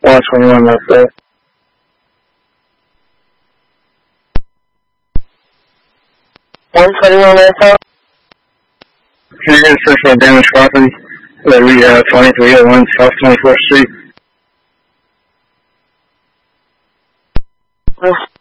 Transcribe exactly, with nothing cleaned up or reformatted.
one twenty-one left there. one twenty-one left out. Can you get a search for damaged property? That we have twenty-three oh one South twenty-fourth Street. Yes.